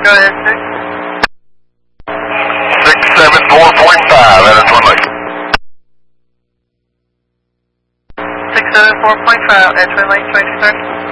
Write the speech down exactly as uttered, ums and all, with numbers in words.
Go ahead, six. six seven four point five at a Twin Lake. six seven four point five at Twin Lake, twenty-two thirty.